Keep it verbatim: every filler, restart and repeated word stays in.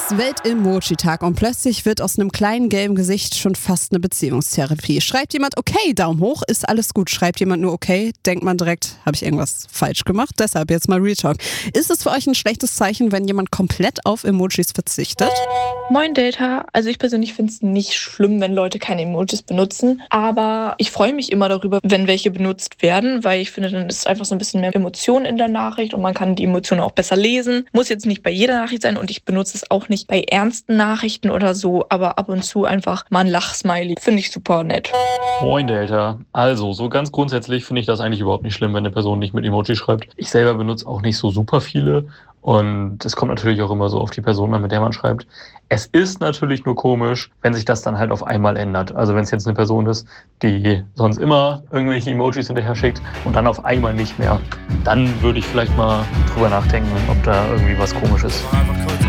ist Welt-Emoji-Tag und plötzlich wird aus einem kleinen gelben Gesicht schon fast eine Beziehungstherapie. Schreibt jemand okay, Daumen hoch, ist alles gut. Schreibt jemand nur okay, denkt man direkt, habe ich irgendwas falsch gemacht? Deshalb jetzt mal Real Talk. Ist es für euch ein schlechtes Zeichen, wenn jemand komplett auf Emojis verzichtet? Moin Data, also ich persönlich finde es nicht schlimm, wenn Leute keine Emojis benutzen, aber ich freue mich immer darüber, wenn welche benutzt werden, weil ich finde, dann ist einfach so ein bisschen mehr Emotion in der Nachricht und man kann die Emotionen auch besser lesen. Muss jetzt nicht bei jeder Nachricht sein und ich benutze es auch nicht bei ernsten Nachrichten oder so, aber ab und zu einfach mal ein Lachsmiley. Finde ich super nett. Moin Delta. Also, so ganz grundsätzlich finde ich das eigentlich überhaupt nicht schlimm, wenn eine Person nicht mit Emoji schreibt. Ich selber benutze auch nicht so super viele und es kommt natürlich auch immer so auf die Person an, mit der man schreibt. Es ist natürlich nur komisch, wenn sich das dann halt auf einmal ändert. Also wenn es jetzt eine Person ist, die sonst immer irgendwelche Emojis hinterher schickt und dann auf einmal nicht mehr, dann würde ich vielleicht mal drüber nachdenken, ob da irgendwie was komisch ist.